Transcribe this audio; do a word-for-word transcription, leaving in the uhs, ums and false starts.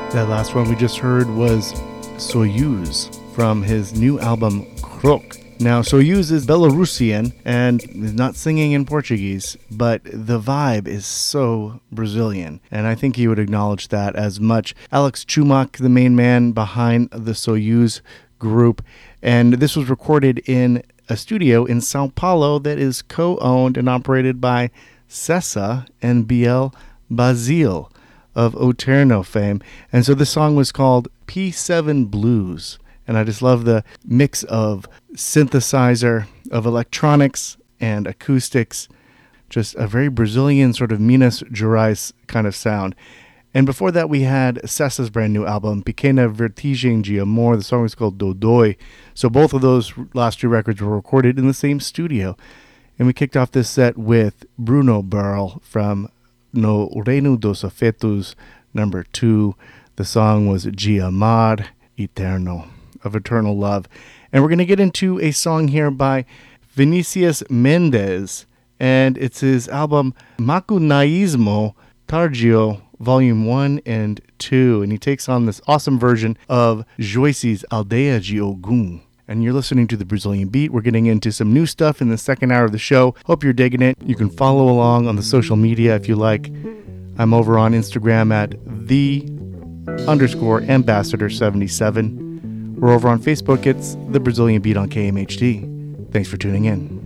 That last one we just heard was Soyuz from his new album Krok. Now, Soyuz is Belarusian and is not singing in Portuguese, but the vibe is so Brazilian, and I think he would acknowledge that as much. Alex Chumak, the main man behind the Soyuz group, and this was recorded in a studio in Sao Paulo that is co-owned and operated by Cessa and Biel Basile of Oterno fame. And so the song was called P seven Blues. And I just love the mix of synthesizer, of electronics and acoustics. Just a very Brazilian sort of Minas Gerais kind of sound. And before that, we had Cessa's brand new album, Pequena Vertigem de Amor. The song was called Dodói. So both of those last two records were recorded in the same studio. And we kicked off this set with Bruno Burl from No Reino dos Afetos, number two. The song was De Amar Eterno, of eternal love. And we're going to get into a song here by Vinicius Mendes, and it's his album Macunaísmo Tardio, Volume one and two, and he takes on this awesome version of Joyce's Aldeia de Ogum. And you're listening to The Brazilian Beat. We're getting into some new stuff in the second hour of the show. Hope you're digging it. You can follow along on the social media if you like. I'm over on Instagram at the underscore ambassador seventy-seven. We're over on Facebook. It's The Brazilian Beat on K M H D. Thanks for tuning in.